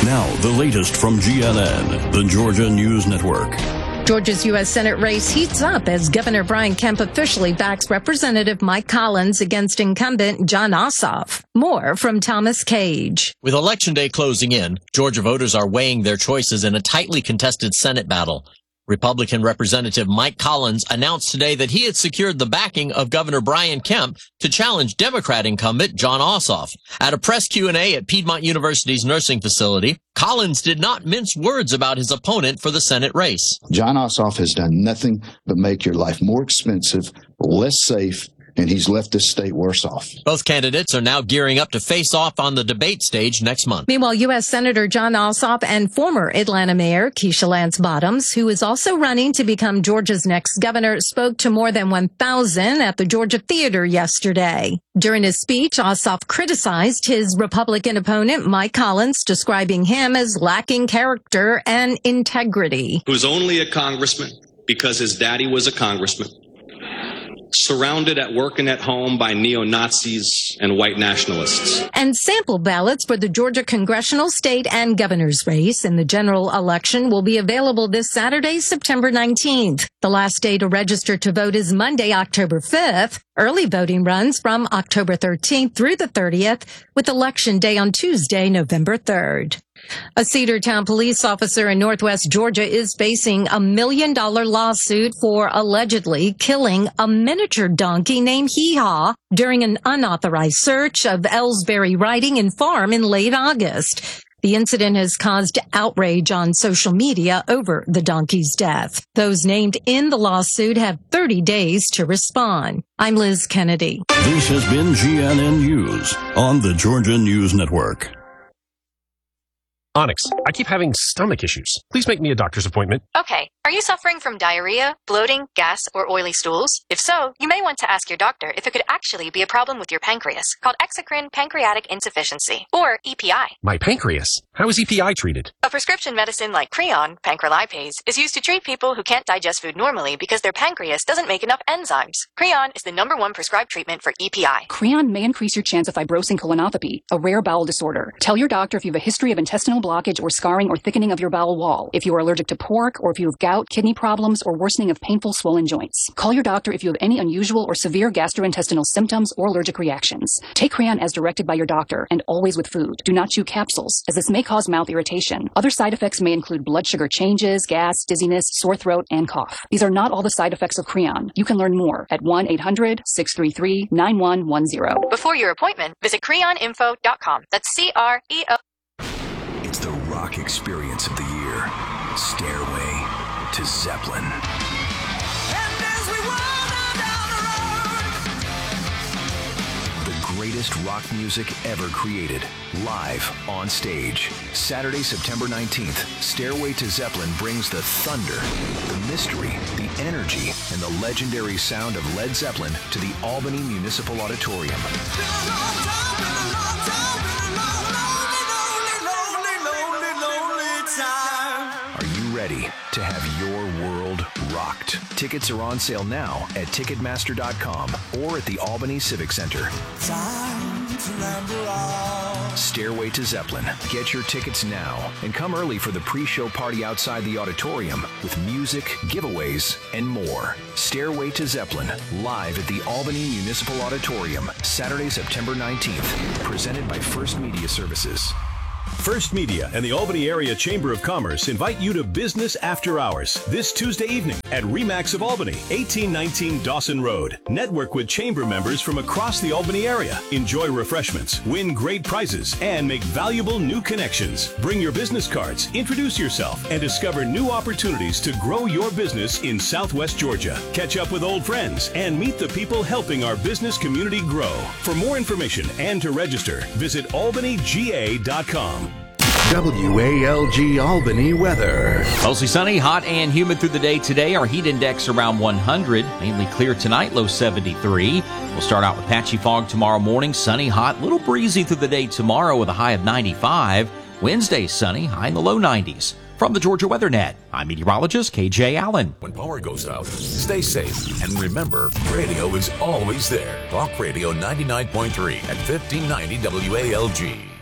Now, the latest from GNN, the Georgia News Network. Georgia's U.S. Senate race heats up as Governor Brian Kemp officially backs Representative Mike Collins against incumbent Jon Ossoff. More from Thomas Cage. With Election Day closing in, Georgia voters are weighing their choices in a tightly contested Senate battle. Republican Representative Mike Collins announced today that he had secured the backing of Governor Brian Kemp to challenge Democrat incumbent Jon Ossoff. At a press Q&A at Piedmont University's nursing facility, Collins did not mince words about his opponent for the Senate race. Jon Ossoff has done nothing but make your life more expensive, less safe, and he's left this state worse off. Both candidates are now gearing up to face off on the debate stage next month. Meanwhile, U.S. Senator Jon Ossoff and former Atlanta Mayor Keisha Lance Bottoms, who is also running to become Georgia's next governor, spoke to more than 1,000 at the Georgia Theater yesterday. During his speech, Ossoff criticized his Republican opponent, Mike Collins, describing him as lacking character and integrity. Who's only a congressman because his daddy was a congressman. Surrounded at work and at home by neo-Nazis and white nationalists. And sample ballots for the Georgia congressional, state, and governor's race in the general election will be available this Saturday, September 19th. The last day to register to vote is Monday, October 5th. Early voting runs from October 13th through the 30th, with Election Day on Tuesday, November 3rd. A Cedartown police officer in Northwest Georgia is facing $1 million lawsuit for allegedly killing a miniature donkey named Hee Haw during an unauthorized search of Ellsbury Riding and Farm in late August. The incident has caused outrage on social media over the donkey's death. Those named in the lawsuit have 30 days to respond. I'm Liz Kennedy. This has been GNN News on the Georgia News Network. Onyx, I keep having stomach issues. Please make me a doctor's appointment. Okay. Are you suffering from diarrhea, bloating, gas, or oily stools? If so, you may want to ask your doctor if it could actually be a problem with your pancreas, called exocrine pancreatic insufficiency, or EPI. My pancreas? How is EPI treated? A prescription medicine like Creon, pancrelipase, is used to treat people who can't digest food normally because their pancreas doesn't make enough enzymes. Creon is the #1 prescribed treatment for EPI. Creon may increase your chance of fibrosing colonopathy, a rare bowel disorder. Tell your doctor if you have a history of intestinal blockage or scarring or thickening of your bowel wall, if you are allergic to pork, or if you have gout, kidney problems, or worsening of painful swollen joints. Call your doctor if you have any unusual or severe gastrointestinal symptoms or allergic reactions. Take Creon as directed by your doctor, and always with food. Do not chew capsules, as this may cause mouth irritation. Other side effects may include blood sugar changes, gas, dizziness, sore throat, and cough. These are not all the side effects of Creon. You can learn more at 1-800-633-9110. Before your appointment, visit creoninfo.com. That's CREO. It's the rock experience of the year. Stairway to Zeppelin. And as we wander down the road, the greatest rock music ever created, live on stage. Saturday, September 19th, Stairway to Zeppelin brings the thunder, the mystery, the energy, and the legendary sound of Led Zeppelin to the Albany Municipal Auditorium. Are you ready to have your world rocked? Tickets are on sale now at Ticketmaster.com or at the Albany Civic Center. Stairway to Zeppelin. Get your tickets now and come early for the pre-show party outside the auditorium with music, giveaways, and more. Stairway to Zeppelin, live at the Albany Municipal Auditorium, Saturday, September 19th. Presented by First Media Services. First Media and the Albany Area Chamber of Commerce invite you to Business After Hours this Tuesday evening at RE/MAX of Albany, 1819 Dawson Road. Network with chamber members from across the Albany area. Enjoy refreshments, win great prizes, and make valuable new connections. Bring your business cards, introduce yourself, and discover new opportunities to grow your business in Southwest Georgia. Catch up with old friends and meet the people helping our business community grow. For more information and to register, visit albanyga.com. WALG Albany weather. Mostly sunny, hot and humid through the day today. Our heat index around 100. Mainly clear tonight, low 73. We'll start out with patchy fog tomorrow morning. Sunny, hot, little breezy through the day tomorrow with a high of 95. Wednesday, sunny, high in the low 90s. From the Georgia Weather Net, I'm meteorologist KJ Allen. When power goes out, stay safe. And remember, radio is always there. Talk Radio 99.3 at 1590 WALG.